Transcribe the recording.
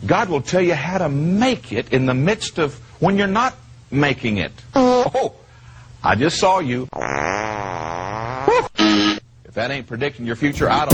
God will tell you how to make it in the midst of when you're not making it. Oh, I just saw you. If that ain't predicting your future, I don't